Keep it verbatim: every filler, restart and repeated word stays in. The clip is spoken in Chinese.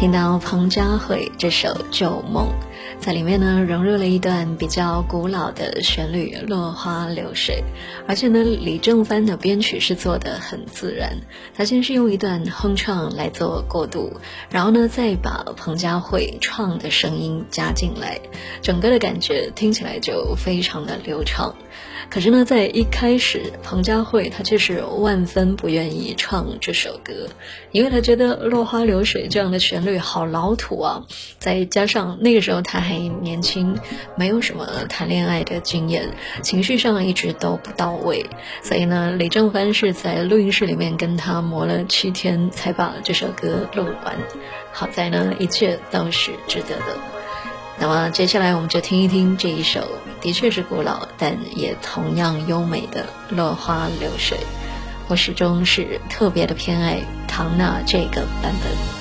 听到彭佳慧这首《旧梦》，在里面呢融入了一段比较古老的旋律《落花流水》，而且呢李正帆的编曲是做得很自然，他先是用一段哼唱来做过渡，然后呢再把彭佳慧唱的声音加进来，整个的感觉听起来就非常的流畅。可是呢在一开始彭佳慧她却是万分不愿意唱这首歌，因为她觉得落花流水这样的旋律好老土啊，再加上那个时候她还年轻，没有什么谈恋爱的经验，情绪上一直都不到位，所以呢李正帆是在录音室里面跟她磨了七天才把这首歌录完，好在呢一切都是值得的。那么接下来我们就听一听这一首的确是古老但也同样优美的落花流水，我始终是特别的偏爱唐娜这个版本。